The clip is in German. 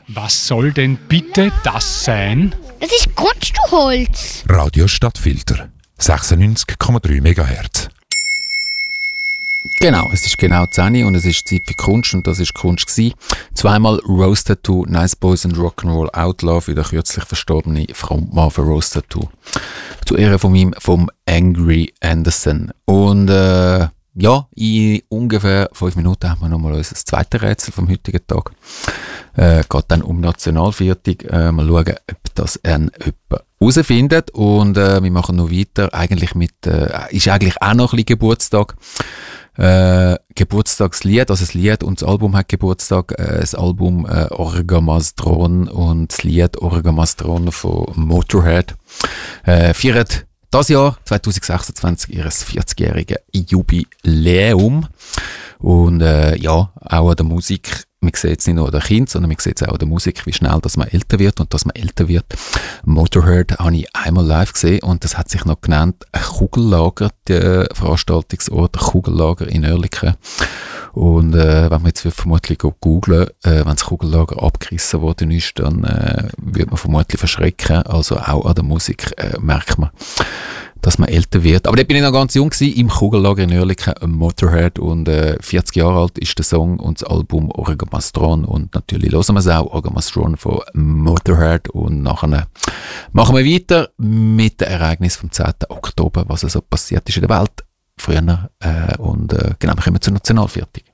Was soll denn bitte das sein? Das ist Kunstholz. Radio Stadtfilter, 96,3 MHz. Genau, es ist genau 10 und es ist Zeit für Kunst und das ist Kunst gewesen. Zweimal Rose Tattoo, Nice Boys and Rock'n'Roll Outlaw für den kürzlich verstorbenen Frontmann von Rose Tattoo. Zu Ehren vom Angry Anderson. Und ja, in ungefähr 5 Minuten haben wir nochmal unser zweites Rätsel vom heutigen Tag. Geht dann um Nationalviertel. Mal schauen, ob das jemand herausfindet. Und wir machen noch weiter. Eigentlich ist eigentlich auch noch ein bisschen Geburtstag. Geburtstagslied, also das Lied und das Album hat Geburtstag. Das Album Orgamastron und das Lied Orgamastron von Motorhead feiert das Jahr 2026 ihres 40-jährigen Jubiläum. Und ja, auch an der Musik. Man sieht jetzt nicht nur an den Kindern, sondern man sieht auch an der Musik, wie schnell dass man älter wird und dass man älter wird. Motorhead habe ich einmal live gesehen und das hat sich noch genannt Kugellager, der Veranstaltungsort Kugellager in Oerlikon. Und wenn man jetzt vermutlich googlen, wenn das Kugellager abgerissen worden ist, dann wird man vermutlich verschrecken. Also auch an der Musik merkt man, dass man älter wird. Aber dort bin ich noch ganz jung gewesen, im Kugellager in Oerlikon, Motorhead, und 40 Jahre alt ist der Song und das Album Orgamastron, und natürlich hören wir es auch, Orgamastron von Motorhead, und nachher machen wir weiter mit dem Ereignis vom 10. Oktober, was also passiert ist in der Welt früher, und genau, wir kommen zur Nationalviertel.